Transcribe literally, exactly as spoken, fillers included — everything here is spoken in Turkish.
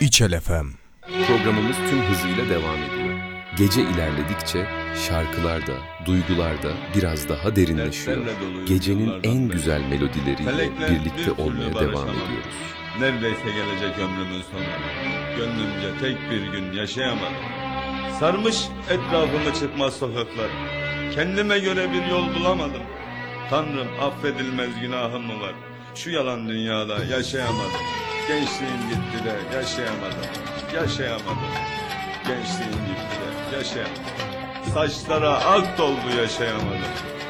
İçel F M. Programımız tüm hızıyla devam ediyor. Gece ilerledikçe şarkılar da, duygular da biraz daha derinleşiyor. Gecenin en güzel melodileriyle birlikte olmaya devam ediyoruz. Neredeyse gelecek ömrümün sonu. Gönlümce tek bir gün yaşayamadım. Sarmış etrafımı çıkmaz sokaklar. Kendime göre bir yol bulamadım. Tanrım, affedilmez günahım mı var? Şu yalan dünyada yaşayamadım. Gençliğim gitti de yaşayamadım. Yaşayamadım. Gençliğim gitti de yaşayamadım. Saçlara ak doldu yaşayamadım.